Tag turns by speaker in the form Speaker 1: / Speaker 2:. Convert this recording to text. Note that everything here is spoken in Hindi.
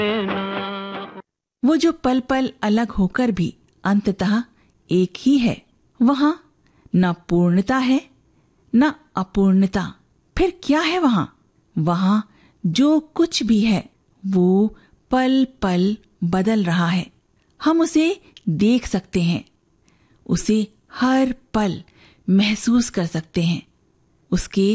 Speaker 1: वो जो पल पल अलग होकर भी अंततः एक ही है, वहां न पूर्णता है न अपूर्णता। फिर क्या है वहां? वहां जो कुछ भी है वो पल पल बदल रहा है। हम उसे देख सकते हैं, उसे हर पल महसूस कर सकते हैं। उसके